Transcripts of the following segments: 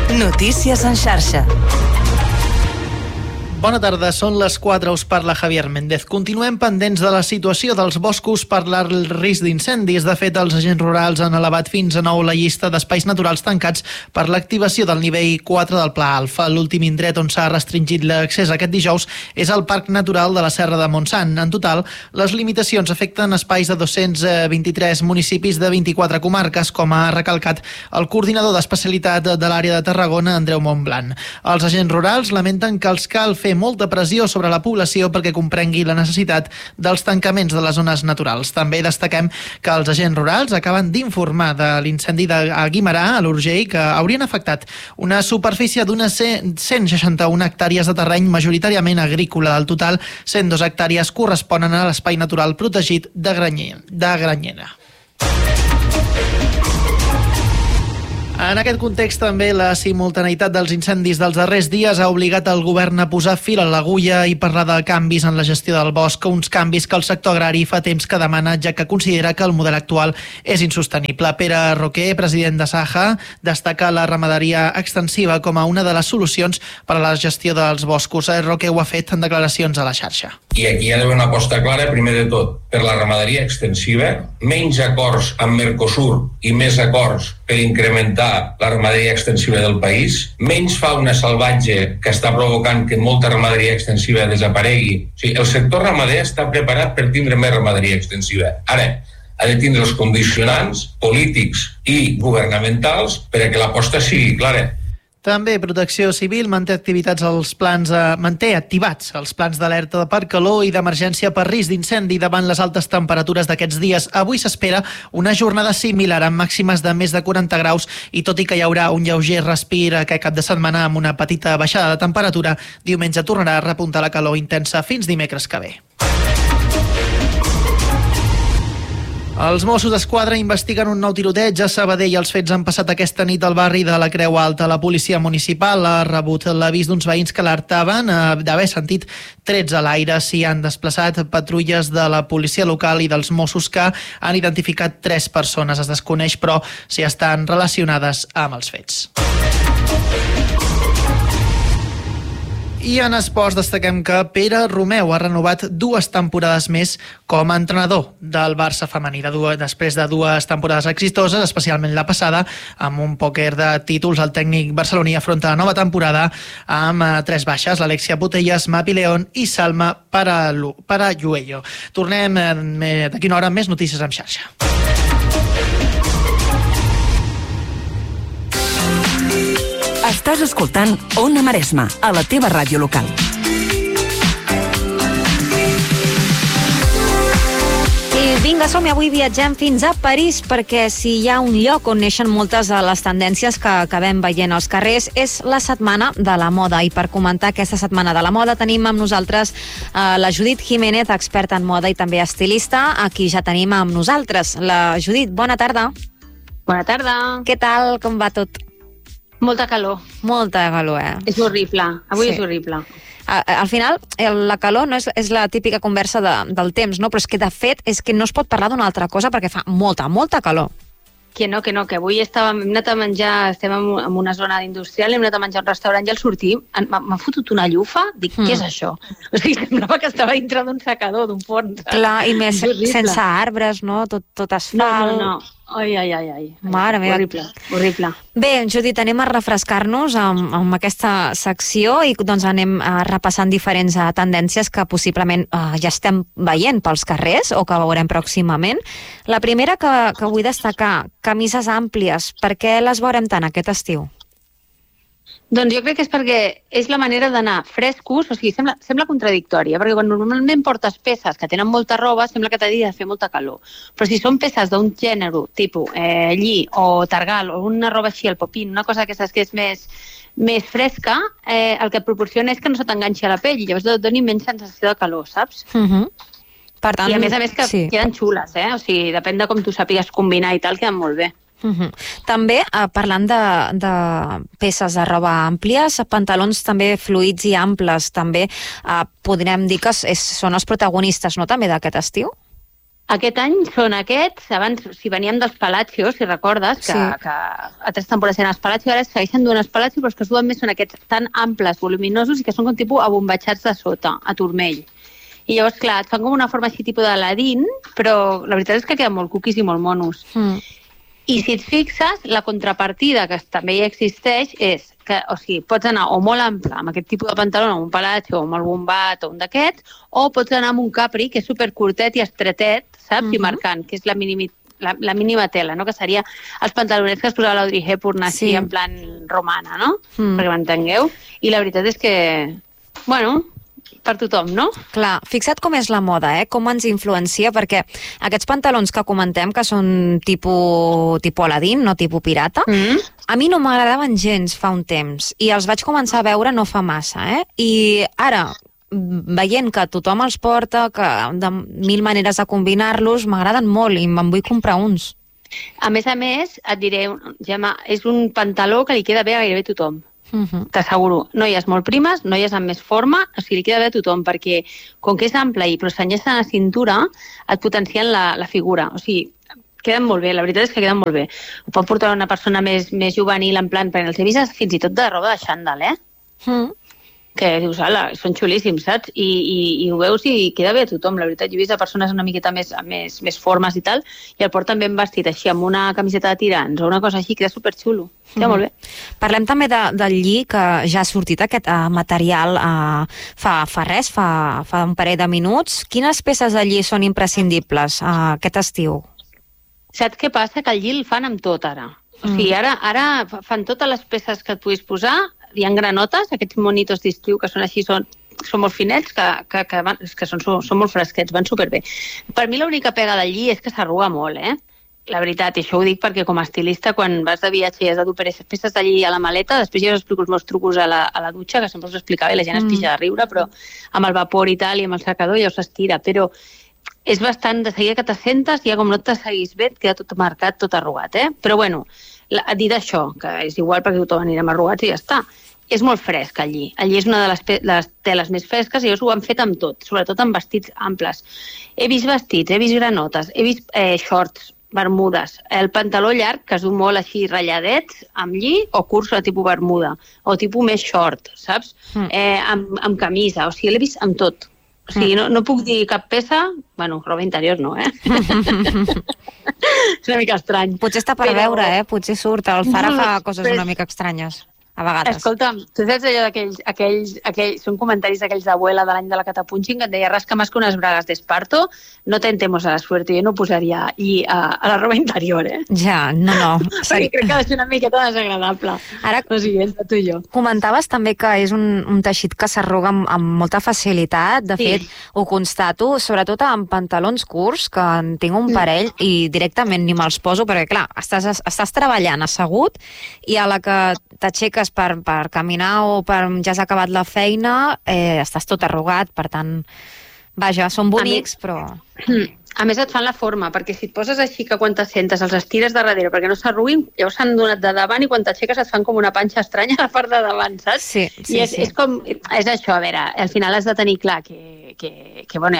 Notícies en xarxa. Bona tarda, són les 4, us parla Javier Méndez. Continuem pendents de la situació dels boscos per el risc d'incendis. De fet, els agents rurals han elevat fins a 9 la llista d'espais naturals tancats per l'activació del nivell 4 del Pla Alfa. L'últim indret on s'ha restringit l'accés aquest dijous és el Parc Natural de la Serra de Montsant. En total, les limitacions afecten espais de 223 municipis de 24 comarques, com ha recalcat el coordinador d'especialitat de l'àrea de Tarragona, Andreu Montblanc. Els agents rurals lamenten que els cal fer molta pressió sobre la població perquè comprengui la necessitat dels tancaments de les zones naturals. També destaquem que els agents rurals acaben d'informar de l'incendi a Guimerà, a l'Urgell, que haurien afectat una superfície d'unes 161 hectàrees de terreny majoritàriament agrícola. Del total, 102 hectàrees corresponen a l'espai natural protegit de Granyena. En aquest context, també, la simultaneïtat dels incendis dels darrers dies ha obligat el govern a posar fil a l'agulla i parlar de canvis en la gestió del bosc, uns canvis que el sector agrari fa temps que demana, ja que considera que el model actual és insostenible. Pere Roquer, president de Saja, destaca la ramaderia extensiva com a una de les solucions per a la gestió dels boscos. Roquer ho ha fet en declaracions a la xarxa. I aquí hi ha d'haver una aposta clara, primer de tot, per la ramaderia extensiva, menys acords amb Mercosur i més acords per incrementar la ramaderia extensiva del país, menys fauna salvatge que està provocant que molta ramaderia extensiva desaparegui. O sigui, el sector ramader està preparat per tindre més ramaderia extensiva. Ara, ha de tindre els condicionants polítics i governamentals perquè l'aposta sigui clara. També Protecció Civil manté activats els plans d'alerta per calor i d'emergència per risc d'incendi davant les altes temperatures d'aquests dies. Avui s'espera una jornada similar amb màximes de més de 40 graus i tot i que hi haurà un lleuger respir aquest cap de setmana amb una petita baixada de temperatura, diumenge tornarà a repuntar la calor intensa fins dimecres que ve. Els Mossos d'Esquadra investiguen un nou tiroteig a Sabadell. Els fets han passat aquesta nit al barri de la Creu Alta. La policia municipal ha rebut l'avís d'uns veïns que alertaven d'haver sentit trets a l'aire. S'hi han desplaçat patrulles de la policia local i dels Mossos que han identificat 3 persones. Es desconeix, però, si estan relacionades amb els fets. I en esports destaquem que Pere Romeu ha renovat 2 temporades més com a entrenador del Barça femení. Després de 2 temporades exitoses, especialment la passada, amb un pòquer de títols, el tècnic barceloní afronta la nova temporada amb 3 baixes, l'Alexia Putellas, Mapi León i Salma Paralluello. Tornem d'aquí una hora amb més notícies en xarxa. Estàs escoltant Ona Maresma, a la teva ràdio local. I vinga, som-hi, avui viatgem fins a París, perquè si hi ha un lloc on neixen moltes de les tendències que acabem veient als carrers és la Setmana de la Moda. I per comentar aquesta Setmana de la Moda tenim amb nosaltres la Judit Jiménez, experta en moda i també estilista, a qui ja tenim amb nosaltres. La Judit, bona tarda. Bona tarda. Què tal, com va tot? Molta calor. Molta calor, És horrible. Avui Sí. és horrible. Al final, la calor no és la típica conversa del temps, no? Però és que, de fet, és que no es pot parlar d'una altra cosa perquè fa molta calor. Que que avui hem anat a menjar, estem en una zona industrial, hem anat a menjar a un restaurant i al sortir m'ha fotut una llufa, dic, què és això? O sigui, semblava que estava dintre d'un secador, d'un forn. Clar, i més sense arbres, no? Tot asfalt. No. Ai. Mare meva. Horrible. Bé, Judit, anem a refrescar-nos amb aquesta secció i doncs anem repassant diferents tendències que possiblement ja estem veient pels carrers o que veurem pròximament. La primera que vull destacar, camises àmplies. Per què les veurem tant aquest estiu? Doncs jo crec que és perquè és la manera d'anar frescos, o sigui, sembla contradictòria, perquè quan normalment portes peces que tenen molta roba, sembla que t'hagi de fer molta calor. Però si són peces d'un gènere, tipus lli o targal, o una roba així, el popín, una cosa d'aquestes que és més fresca, el que proporciona és que no se t'enganxi a la pell, i llavors et doni menys sensació de calor, saps? Per tant, I a més que sí. queden xules, o sigui, depèn de com tu sàpigues combinar i tal, queden molt bé. També, parlant de peces de roba àmplies, pantalons també fluids i amples, també podríem dir que són els protagonistes, no?, també d'aquest estiu? Aquest any són aquests, abans, si veníem dels Palacios, si recordes, que a 3 temporades eren els Palacios, ara segueixen duent els Palacios, però els que es duen més són aquests tan amples, voluminosos, i que són com tipus abombatxats de sota, a turmell. I llavors, clar, et fan com una forma així tipus d'Aladín, però la veritat és que queden molt cuquis i molt monos. I si et fixes, la contrapartida, que també hi existeix, és que, o sigui, pots anar o molt ample amb aquest tipus de pantaló, amb un Palacio, o amb el bombat, o un d'aquests, o pots anar amb un Capri, que és supercurtet i estretet, saps? I marcant, que és la mínima tela, no? Que seria els pantalonets que es posava l'Audrey Hepburn així en plan romana, no? Perquè m'entengueu. I la veritat és que, bueno, per tothom, no? Clar, fixa't com és la moda, com ens influencia, perquè aquests pantalons que comentem, que són tipus Aladín, no tipus pirata, a mi no m'agradaven gens fa un temps, i els vaig començar a veure no fa massa, i ara, veient que tothom els porta, que de 1000 maneres de combinar-los, m'agraden molt i me'n vull comprar uns. A més, et diré, Gemma, és un pantaló que li queda bé a gairebé tothom. T'asseguro, noies molt primes, noies amb més forma, o sigui, li queda bé a tothom, perquè com que és ample i però s'enllaça a la cintura, et potencien la figura, o sigui, queden molt bé, la veritat és que queden molt bé. Ho pot portar una persona més juvenil, en plan, perquè els he vist fins i tot de roba de xandall, que dius, ala, són xulíssims, saps? I ho veus i queda bé a tothom, la veritat. Jo he vist a persones una miqueta més formes i tal, i el porten ben vestit així, amb una camiseta de tirants o una cosa així, queda superxulo. Queda molt bé. Parlem també del lli, que ja ha sortit aquest material fa un parell de minuts. Quines peces de lli són imprescindibles aquest estiu? Saps què passa? Que el lli el fan amb tot, ara. O sigui, ara fan totes les peces que et puguis posar. Hi ha granotes, aquests monitos d'estiu que són així, són molt finets, que són molt fresquets, van superbé. Per mi l'única pega del lli és que s'arruga molt, la veritat, i això ho dic perquè com a estilista, quan vas de viatge i has de dur peces de lli a la maleta, després jo us explico els meus trucos a la dutxa, que sempre us explicava i la gent es pixa de riure, però amb el vapor i tal, i amb el secador ja s'estira, però és bastant, de seguida que t'assentes, ja com no t'asseguis bé, et queda tot marcat, tot arrugat, Però bueno, dit això, que és igual perquè tothom anirem arrugats i ja està. És molt fresc, el lli. El lli és una de les teles més fresques i llavors ho han fet amb tot, sobretot amb vestits amples. He vist vestits, he vist granotes, he vist shorts, bermudes, el pantaló llarg, que es du molt així ratlladet, amb lli, o curts de tipus bermuda, o tipus més short, saps? Amb camisa, o sigui, l'he vist amb tot. O sigui, no puc dir cap peça, bueno, roba interior no, És una mica estrany. Potser està per veure, potser surt, el Zara fa coses una mica estranyes. A vegades. Escolta'm, tu saps allò d'aquells, són comentaris d'aquells d'abuela de l'any de la Catapunxin que et deia rasca más que unes bragues d'esparto, no tentemos a la suerte, jo no posaria lli a la roba interior, Ja, no. Perquè crec que ha de ser una miqueta desagradable. Ara, o sigui, entre tu i jo. Comentaves també que és un teixit que s'arruga amb molta facilitat, de fet, ho constato, sobretot amb pantalons curts, que en tinc un parell i directament ni me'ls poso, perquè clar, estàs treballant assegut i a la que t'aixeques per caminar o ja has acabat la feina, estàs tot arrugat, per tant, vaja, són bonics, però... A més et fan la forma, perquè si et poses així que quan t'assentes els estires de darrere perquè no s'arruguin, llavors s'han donat de davant i quan t'aixeques et fan com una panxa estranya a la part de davant, saps? Sí. I és com... És això, a veure, al final has de tenir clar que bueno,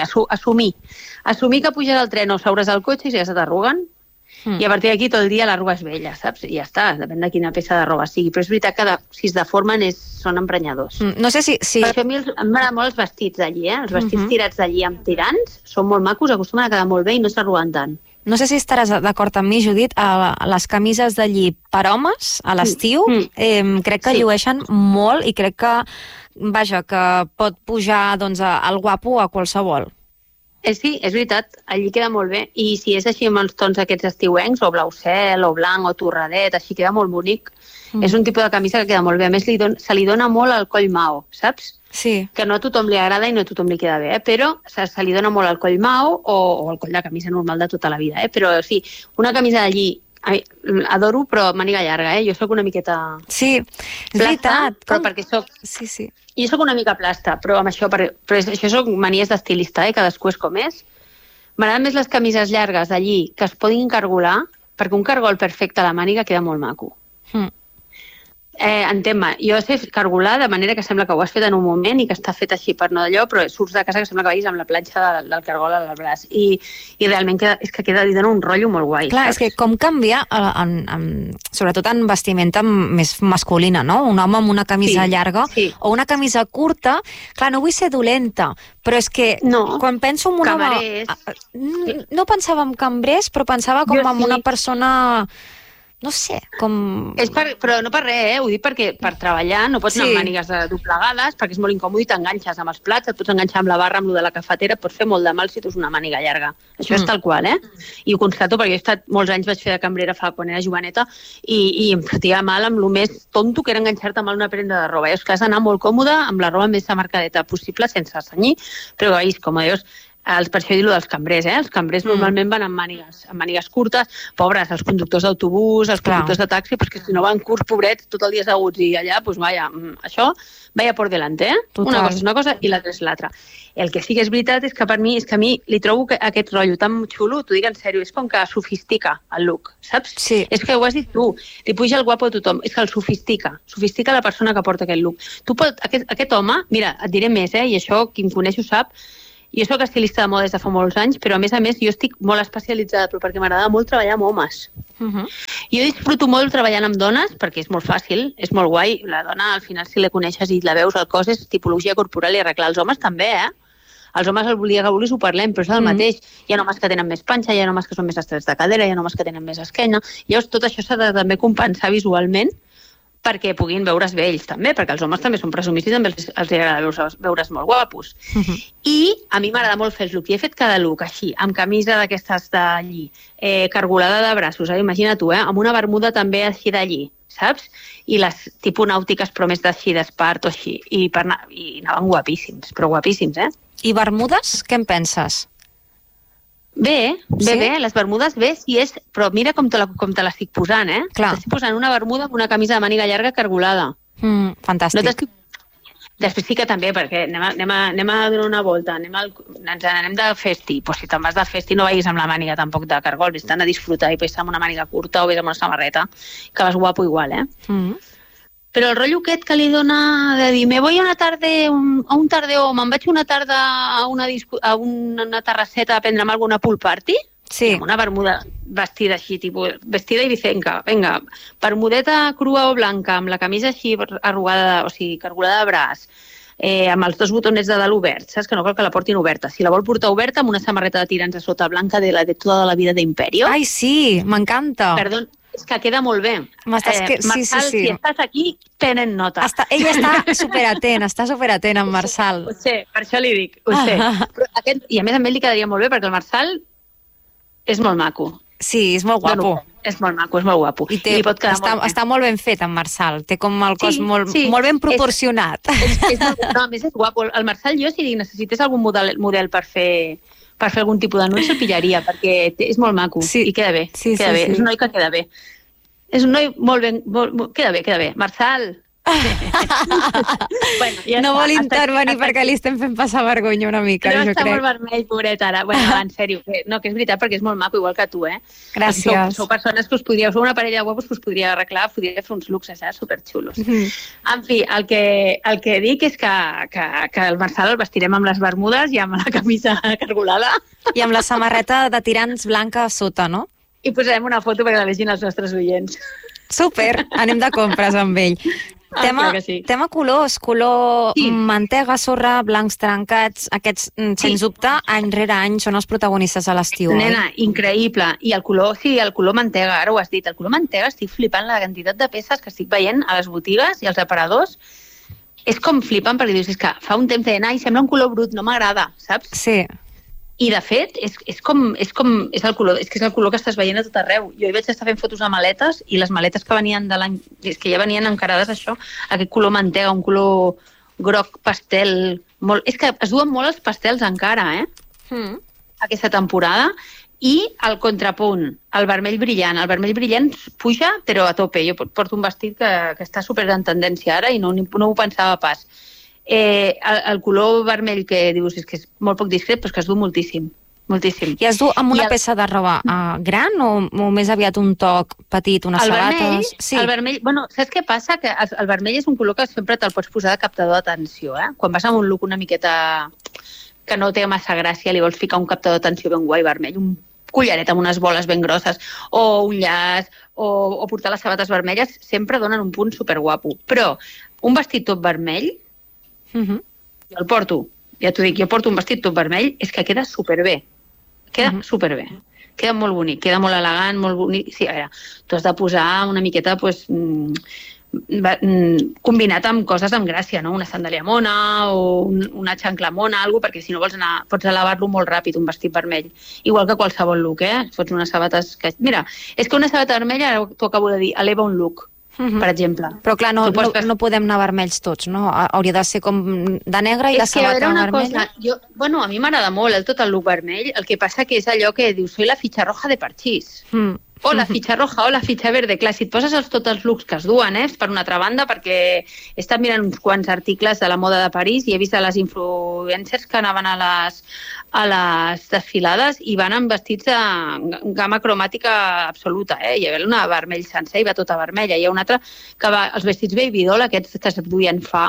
assumir que puges al tren o seures al cotxe i ja se t'arruguen, i a partir d'aquí tot el dia l'arruga és vella, saps? I ja està, depèn de quina peça de roba sigui. Però és veritat que si es deformen són emprenyadors. No sé si... Per això a mi m'agraden molt els vestits d'allí, Els vestits tirats d'allí amb tirants són molt macos, acostumen a quedar molt bé i no s'arruguen tant. No sé si estaràs d'acord amb mi, Judit, a les camises de lli per homes, a l'estiu, crec que llueixen molt i crec que, vaja, que pot pujar al guapo a qualsevol. Sí, és veritat, allí queda molt bé. I si és així amb els tons aquests estiuencs, o blau cel, o blanc, o torradet, així queda molt bonic. És un tipus de camisa que queda molt bé. A més, se li dona molt al coll mao, saps? Sí. Que no a tothom li agrada i no a tothom li queda bé, però se li dona molt al coll mao o al coll de camisa normal de tota la vida. Però sí, una camisa d'allí adoro, però màniga llarga, Jo sóc una miqueta... Sí, és veritat. Però perquè sóc... Sí. Jo sóc una mica plasta, però amb això, això són manies d'estilista, cadascú és com és. M'agraden més les camises llargues d'allí que es poden encargolar, perquè un cargol perfecte a la màniga queda molt maco. Entén-me, jo sé cargolar de manera que sembla que ho has fet en un moment i que està fet així per no d'allò, però surts de casa que sembla que vagis amb la planxa del cargol al braç. I realment és que queda dona un rotllo molt guai. Clar, és que com canvia, sobretot en vestimenta més masculina, no? Un home amb una camisa llarga o una camisa curta. Clar, no vull ser dolenta, però és que quan penso en un home... No pensava en cambrers, però pensava com en una persona... No sé, com... Però no per res, ho dic perquè per treballar no pots anar amb mànigues doblegades perquè és molt incòmode i t'enganxes amb els plats, et pots enganxar amb la barra, amb lo de la cafetera, et pots fer molt de mal si tu és una màniga llarga. Això és tal qual, I ho constato perquè he estat molts anys, vaig fer de cambrera quan era joveneta i em fotia mal amb lo més tonto que era enganxar-te amb una prenda de roba. I és que has d'anar molt còmode amb la roba més marcadeta possible, sense assenyir, però que veus, com a Déus, per això he dit dels cambrers, Els cambrers normalment van amb mànigues curtes, pobres, els conductors d'autobús, els conductors de taxi, perquè si no van curts, pobrets, tot el dia asseguts i allà, doncs això, vaya por delante, Una cosa és una cosa i l'altra és l'altra. El que sí que és veritat és que per mi, a mi li trobo que aquest rotllo tan xulo, t'ho dic en sèrio, és com que sofistica el look, saps? Sí. És que ho has dit tu, li puja el guapo a tothom, és que el sofistica la persona que porta aquest look. Aquest home, mira, et diré més, i això qui em coneix ho sap, jo soc estilista de moda des de fa molts anys, però a més jo estic molt especialitzada, però perquè m'agrada molt treballar amb homes. Jo disfruto molt treballant amb dones, perquè és molt fàcil, és molt guai. La dona, al final, si la coneixes i la veus al cos, és tipologia corporal i arreglar. Els homes també, Els homes el dia que vulguis ho parlem, però és el mateix. Hi ha homes que tenen més panxa, hi ha homes que són més estrets de cadera, hi ha homes que tenen més esquena. Llavors, tot això s'ha de també compensar visualment perquè puguin veure's bé ells també, perquè els homes també són presumits i també els agrada veure's molt guapos. I a mi m'agrada molt fer els looks. I he fet cada look així, amb camisa d'aquestes d'allí, cargolada de braços, imagina tu, amb una bermuda també així d'allí, saps? I les tipus nàutiques però més d'així, d'espart o així. I anaven guapíssims, però guapíssims, I bermudes, què en penses? Bé, les bermudes bé, si és... Però mira com te l'estic posant, Clar. T'estic posant una bermuda amb una camisa de màniga llarga cargolada. Fantàstic. Després sí que també, perquè anem a donar una volta, ens anem de festi. Pues si te'n vas de festi no vagis amb la màniga tampoc de cargol, vés a disfrutar i vés amb una màniga curta o vés amb una samarreta, que vas guapo igual, Però el rotllo aquest que li dona de dir me voy a una tarde, a un tardeo, me'n vaig una tarda a una terrasseta a prendre'm alguna pool party, amb una bermuda vestida així, tipus, vestida ibicenca, vinga, bermudeta crua o blanca, amb la camisa així arrugada, o sigui, cargolada de braç, amb els 2 botonets de dalt oberts, saps? Que no cal que la portin oberta. Si la vol portar oberta, amb una samarreta de tirants a sota blanca de tota la vida d'Imperio. Ai, sí, m'encanta. Perdó, és que queda molt bé. Marçal, si estàs aquí, tenen nota. Ell està superatent en Marçal. Ho sé, per això li dic, ho sé. I a més li quedaria molt bé, perquè el Marçal és molt maco. Sí, és molt guapo. És molt maco, és molt guapo. I està molt ben fet, en Marçal. Té com el cos molt ben proporcionat. No, a més és guapo. El Marçal, jo, si necessités algun model per fer algun tipus d'anunci, el pillaria, perquè és molt maco i queda bé. És un noi que queda bé. És un noi molt ben... Queda bé. Marçal! No vol intervenir perquè li estem fent passar vergonya una mica, jo crec. Està molt vermell, pobret, ara. En sèrio, no, que és veritat, perquè és molt maco, igual que tu, Gràcies. Sou persones que sou una parella de guapos que us podria arreglar, podria fer uns looks superxulos. En fi, el que dic és que el Marçal el vestirem amb les bermudes i amb la camisa cargolada. I amb la samarreta de tirants blanca a sota, no? I posarem una foto perquè la vegin els nostres oients. Super, anem de compres amb ell. Tema colors, color mantega, sorra, blancs trencats, aquests, sens dubte, any rere any són els protagonistes a l'estiu. Nena, increïble. I el color mantega, ara ho has dit, el color mantega, estic flipant la quantitat de peces que estic veient a les botigues i als aparadors. És com flipant, perquè dius, és que fa un temps deien, ai, sembla un color brut, no m'agrada, saps? Sí. I, de fet, és el color que estàs veient a tot arreu. Jo hi vaig estar fent fotos de maletes i les maletes que venien de l'any... És que ja venien encarades això, aquest color mantega, un color groc pastel... És que es duen molt els pastels encara, aquesta temporada. I el contrapunt, el vermell brillant. El vermell brillant puja, però a tope. Jo porto un vestit que està super en tendència ara i no ho pensava pas. El color vermell que dius és que és molt poc discret, però és que es du moltíssim. moltíssim. I has du amb una peça de roba gran o més aviat un toc petit, unes sabates? El vermell, bueno, saps què passa? Que el vermell és un color que sempre te'l pots posar de captador d'atenció, eh? Quan vas amb un look una miqueta que no té massa gràcia, li vols ficar un captador d'atenció ben guai vermell, un collaret amb unes boles ben grosses, o un llaç, o portar les sabates vermelles, sempre donen un punt superguapo. Però un vestit tot vermell, jo el porto, ja t'ho dic, jo porto un vestit tot vermell, és que queda superbé. Queda superbé. Queda molt bonic, queda molt elegant, molt bonic. Sí, a veure, tu has de posar una miqueta, pues, combinat amb coses amb gràcia, no? Una sandàlia mona o una xancla mona, perquè si no pots elevar-lo molt ràpid, un vestit vermell. Igual que qualsevol look, Fots unes sabates que... Mira, és que una sabata vermella, ara t'ho acabo de dir, eleva un look, per exemple. Però clar, no podem anar vermells tots, no? Hauria de ser com de negre i la sabata vermella. A mi m'agrada molt tot el look vermell, el que passa que és allò que dius, soy la fitxa roja de Parchís. O la fitxa roja o la fitxa verde. Clar, si et poses tots els looks que es duen, per una altra banda, perquè he estat mirant uns quants articles de la moda de París i he vist a les influencers que anaven a les desfilades i van amb vestits de gamma cromàtica absoluta. Hi havia una vermell sencer i va tota vermella. Hi ha una altra que va, els vestits baby doll, aquests que es duien fa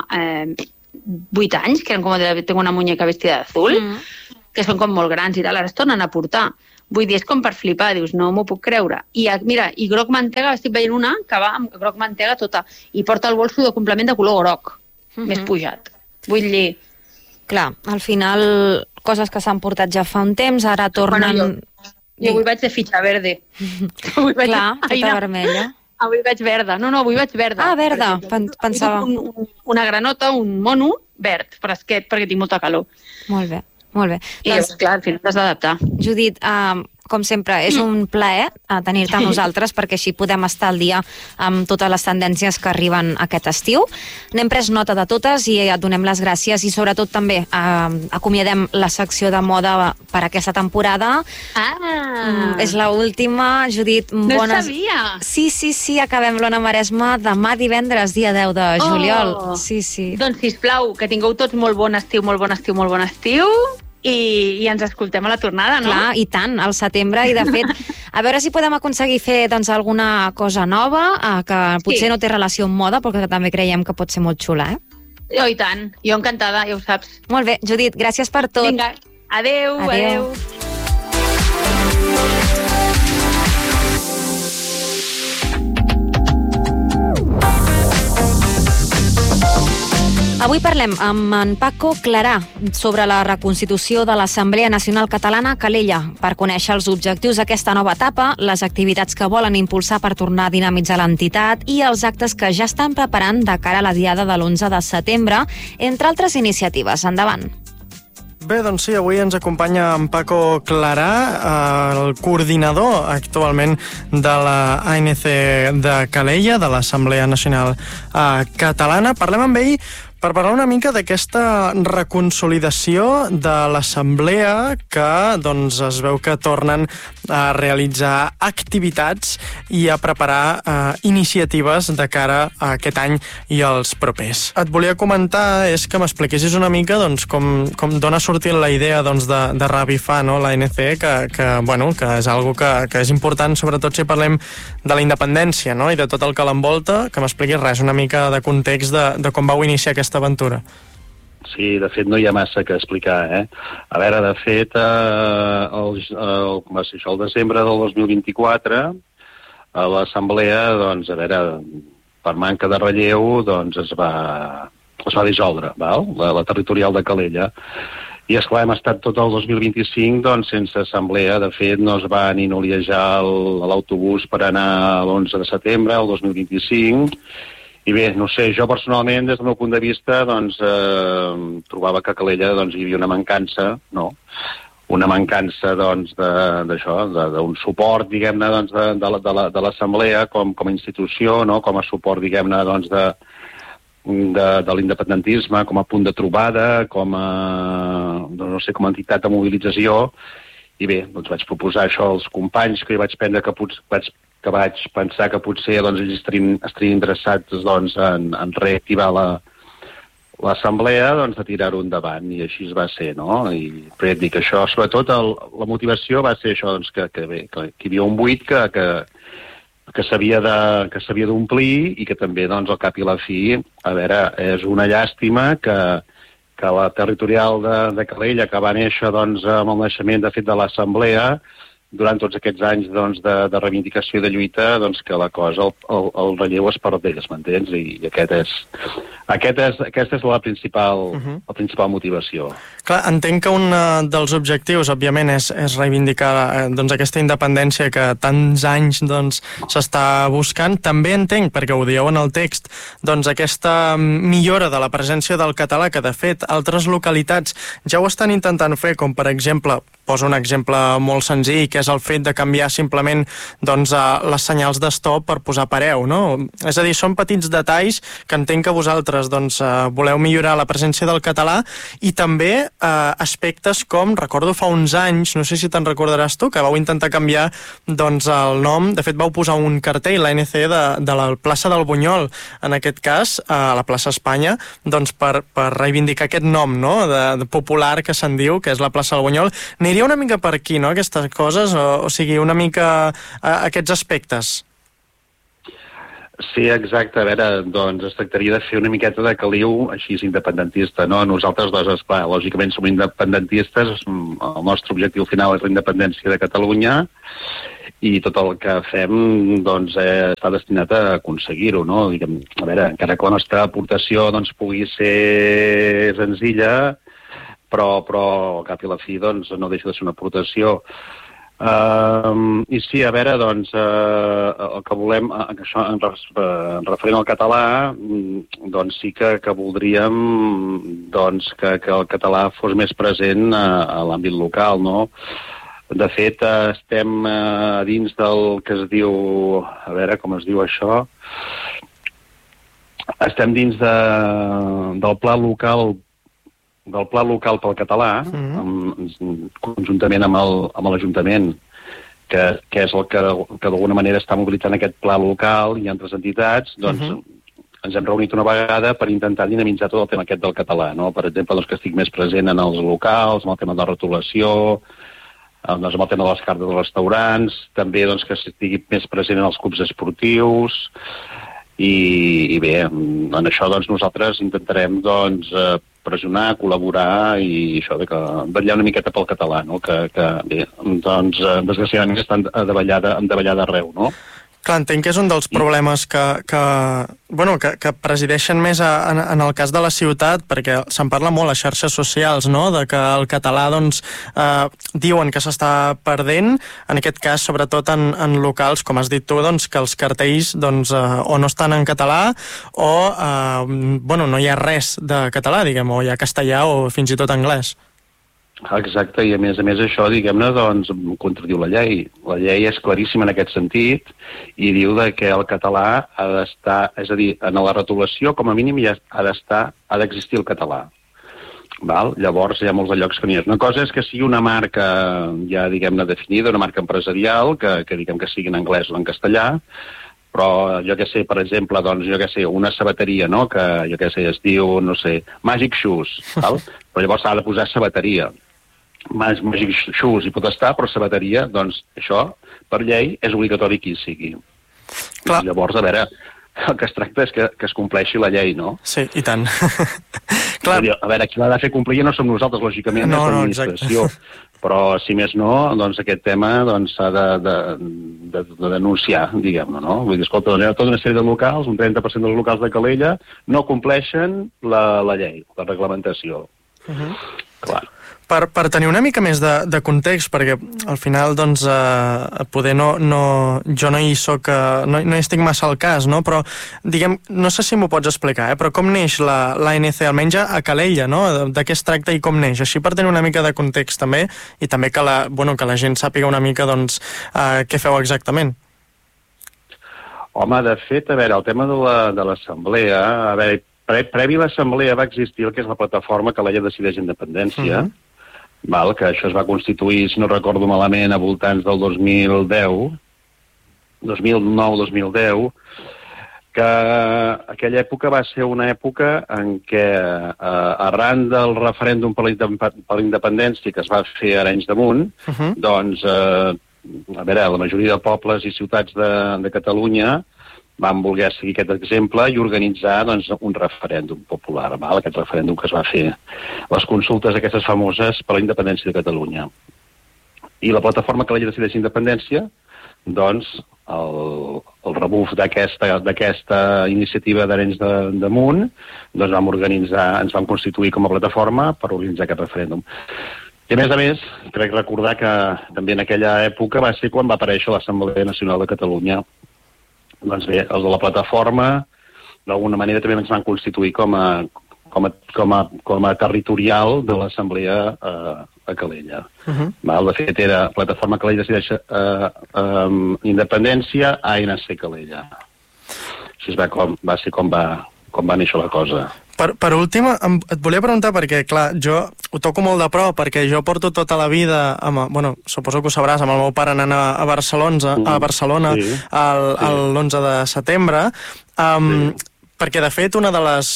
8 anys, que eren com de tengo una muñeca vestida d'azul, que són com molt grans i tal, ara es tornen a portar. Vull dir, és com per flipar, dius, no m'ho puc creure. I mira, i groc mantega, estic veient una que va amb groc mantega tota, i porta el bolso de complement de color groc, més pujat. Vull dir... Clar, al final, coses que s'han portat ja fa un temps, ara tornen... Jo avui vaig de fitxa verde. Clar, tota vermella. Avui vaig verda. No, avui vaig verda. Ah, verda, pensava. Una granota, un mono verd, fresquet, perquè tinc molta calor. Molt bé. Molt bé. I doncs, clar, al final t'has d'adaptar. Judit, com sempre, és un plaer tenir-te amb nosaltres perquè així podem estar al dia amb totes les tendències que arriben aquest estiu. N'hem pres nota de totes i et donem les gràcies i sobretot també acomiadem la secció de moda per aquesta temporada. És l'última, Judit. No sabia! Sí, acabem l'Ona Maresma demà divendres, dia 10 de juliol. Sí. Doncs, sisplau, que tingueu tots molt bon estiu, molt bon estiu, molt bon estiu. I ens escoltem a la tornada, no? Clar, i tant, al setembre, i de fet, a veure si podem aconseguir fer alguna cosa nova, que potser no té relació amb moda, però que també creiem que pot ser molt xula, Oh, i tant, jo encantada, ja ho saps. Molt bé, Judit, gràcies per tot. Vinga, adeu. Avui parlem amb en Paco Clarà sobre la reconstitució de l'Assemblea Nacional Catalana a Calella per conèixer els objectius d'aquesta nova etapa, les activitats que volen impulsar per tornar a dinamitzar l'entitat i els actes que ja estan preparant de cara a la diada de l'11 de setembre, entre altres iniciatives. Endavant. Bé, doncs sí, avui ens acompanya en Paco Clarà, el coordinador actualment de la ANC de Calella, de l'Assemblea Nacional Catalana. Parlem amb ell per parlar una mica d'aquesta reconsolidació de l'Assemblea que doncs, es veu que tornen a realitzar activitats i a preparar iniciatives de cara a aquest any i als propers. Et volia comentar és que m'expliquessis una mica doncs, com d'on ha sortit la idea doncs, de revifar l'ANC, que és algo que és important, sobretot si parlem de la independència, no? I de tot el que l'envolta, que m'expliquis res, una mica de context de com vau iniciar aquesta aventura. Sí, de fet no hi ha massa que explicar, A veure, de fet, el desembre del 2024, a l'Assemblea, doncs, a veure, per manca de relleu, doncs es va dissoldre, val? La territorial de Calella. I, esclar, hem estat tot el 2025 doncs, sense assemblea. De fet, no es va ni noliejar l'autobús per anar l'11 de setembre, el 2025. I bé, no sé, jo personalment, des del meu punt de vista, doncs, trobava que a Calella doncs, hi havia una mancança, no? Una mancança, doncs, d'això, d'un suport, diguem-ne, doncs, de l'Assemblea com a institució, no? Com a suport, diguem-ne, doncs, de l'independentisme, com a punt de trobada, com a, no sé, com a entitat de mobilització. I bé, doncs vaig proposar això als companys, que vaig prendre que vaig pensar que potser doncs, ells estarien interessats doncs, en reactivar l'assemblea doncs, de tirar-ho endavant, i així es va ser, no? Però ja et dic, això, sobretot la motivació va ser això, doncs, que hi havia un buit que s'havia d'omplir i que també, doncs, al cap i la fi, a veure, és una llàstima que la territorial de Calella, que va néixer doncs, amb el naixement, de fet, de l'assemblea, durant tots aquests anys doncs, de reivindicació i de lluita, doncs, que la cosa, el relleu es perdés, m'entens? I aquesta és la principal motivació. Clar, entenc que un dels objectius, òbviament, és reivindicar doncs, aquesta independència que tants anys doncs, s'està buscant. També entenc, perquè ho dieu en el text, doncs, aquesta millora de la presència del català, que de fet altres localitats ja ho estan intentant fer, com per exemple, poso un exemple molt senzill, que és el fet de canviar simplement doncs, les senyals d'estop per posar pareu, no? És a dir, són petits detalls que entenc que vosaltres doncs, voleu millorar la presència del català, i també aspectes com, recordo fa uns anys, no sé si te'n recordaràs tu, que vau intentar canviar doncs, el nom, de fet vau posar un cartell, l'ANC, de la plaça del Bunyol, en aquest cas, a la plaça Espanya, doncs, per reivindicar aquest nom, no?, de popular que se'n diu, que és la plaça del Bunyol. Aniria una mica per aquí, no?, aquestes coses, o sigui, una mica aquests aspectes. Sí, exacte. A veure, doncs es tractaria de fer una miqueta de caliu així independentista, no? Nosaltres, doncs, esclar, lògicament som independentistes, el nostre objectiu final és la independència de Catalunya, i tot el que fem doncs, està destinat a aconseguir-ho, no? Diguem, a veure, encara que la nostra aportació doncs, pugui ser senzilla, però al cap i la fi doncs, no deixa de ser una aportació. I sí, a veure, doncs, el que volem, això, en referent al català, doncs sí que voldríem doncs, que el català fos més present a l'àmbit local, no? De fet, estem dins del que es diu... A veure, com es diu això? Estem dins del pla local pel català, conjuntament amb l'Ajuntament, que és el que d'alguna manera està mobilitzant aquest pla local i altres entitats, doncs ens hem reunit una vegada per intentar dinamitzar tot el tema aquest del català, no? Per exemple, doncs, que estic més present en els locals, amb el tema de la rotulació, doncs, amb el tema de les cartes dels restaurants, també doncs, que estigui més present en els clubs esportius, i bé, en això doncs, nosaltres intentarem doncs, pressionar, col·laborar i això de que vetllar una miqueta pel català, no? Que bé, doncs, desgraciadament estan davallada arreu, no? Clar, entenc que és un dels problemes que presideixen més en el cas de la ciutat, perquè se'n parla molt a xarxes socials, no?, de que el català, doncs, diuen que s'està perdent, en aquest cas, sobretot en locals, com has dit tu, doncs, que els cartells, doncs, o no estan en català, o, no hi ha res de català, diguem, o hi ha castellà o fins i tot anglès. Exacte, i a més això, diguem-ne, doncs, contradiu la llei. La llei és claríssima en aquest sentit i diu que el català ha d'estar, és a dir, en la retolació, com a mínim, ja ha d'existir el català. Val? Llavors, hi ha molts llocs que n'hi ha. Una cosa és que sigui una marca ja, diguem-ne, definida, una marca empresarial, que diguem que sigui en anglès o en castellà, però jo que sé, per exemple, doncs, jo que sé, una sabateria, no?, que jo que sé, es diu, no sé, Magic Shoes, val? Però llavors s'ha de posar sabateria. Magic Shoes hi pot estar, però sabateria, doncs això, per llei, és obligatori que hi sigui. Clar. Llavors, a veure, el que es tracta és que es compleixi la llei, no? Sí, i tant. Clar. A veure, qui l'ha de fer complir no som nosaltres, lògicament, és l'administració. Però, si més no, doncs aquest tema s'ha de denunciar, diguem-ne, no? Vull dir, escolta, hi ha tota una sèrie de locals, un 30% dels locals de Calella, no compleixen la llei, la reglamentació. Clar. Per tenir una mica més de context, perquè al final, doncs, poder jo no hi soc, no hi estic massa al cas, no? Però, diguem, no sé si m'ho pots explicar, però com neix l'ANC, almenys a Calella, no? De què es tracta i com neix? Així per tenir una mica de context també, i també que la gent sàpiga una mica, doncs, què feu exactament. Home, de fet, a veure, el tema de l'assemblea, a veure, previ a l'assemblea va existir el que és la plataforma Calella Decideix Independència, val, que això es va constituir, si no recordo malament, a voltants del 2009-2010, que aquella època va ser una època en què, arran del referèndum per la independència que es va fer a Arenys de Munt, doncs, a veure, la majoria de pobles i ciutats de Catalunya van voler seguir aquest exemple i organitzar doncs, un referèndum popular, aquest referèndum que es va fer, les consultes aquestes famoses per la independència de Catalunya. I la plataforma Calella Decideix Independència, doncs, el rebuf d'aquesta iniciativa d'Arenys de Munt, doncs ens vam constituir com a plataforma per organitzar aquest referèndum. I a més, crec recordar que també en aquella època va ser quan va aparèixer l'Assemblea Nacional de Catalunya. Doncs bé, els de la plataforma, d'alguna manera també ens van constituir com a territorial de l'Assemblea a Calella. De fet, era Plataforma Calella Decideix Independència, ANC Calella. Així va ser com va néixer la cosa. Per últim, et volia preguntar, perquè, clar, jo ho toco molt de prop, perquè jo porto tota la vida, suposo que ho sabràs, amb el meu pare anant a Barcelona l'11 de setembre, perquè, de fet, una de les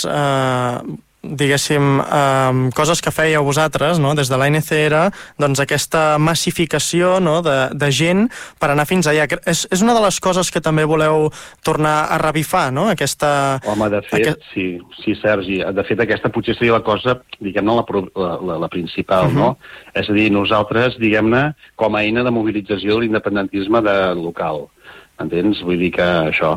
coses que fèieu vosaltres, no, des de l'ANC era doncs, aquesta massificació, no, de gent per anar fins allà. És una de les coses que també voleu tornar a revifar, no? Home, de fet, sí, Sergi. De fet, aquesta potser seria la cosa, diguem-ne, la principal, no? És a dir, nosaltres, diguem-ne, com a eina de mobilització de l'independentisme local. Entens? Vull dir que això,